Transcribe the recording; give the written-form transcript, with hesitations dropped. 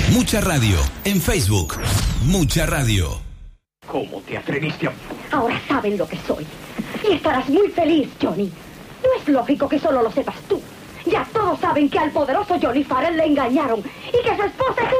Mucha Radio en Facebook. Mucha Radio. ¿Cómo te atreviste a...? Ahora saben lo que soy. Y estarás muy feliz, Johnny. No es lógico que solo lo sepas tú. Ya todos saben que al poderoso Johnny Farrell le engañaron y que su esposa es